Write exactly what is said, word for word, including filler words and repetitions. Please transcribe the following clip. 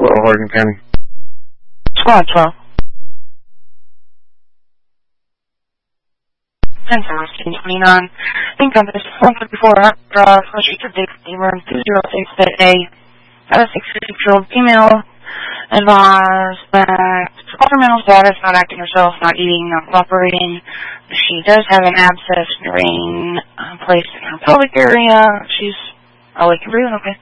Little Horton County. Squad twelve. ten seventeen twenty-nine. I think on this one fifty-four drive, first street to Dick, Deamer, two zero six A. Got a sixty-six-year-old female. Advised that mental status, not acting herself, not eating, not cooperating. She does have an abscess drain uh, placed in her pelvic area. She's, oh, we can breathe, okay.